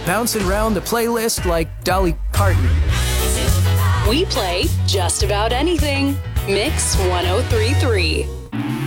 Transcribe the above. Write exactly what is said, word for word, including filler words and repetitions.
bouncing around the playlist like Dolly Parton. We play just about anything. Mix ten thirty-three.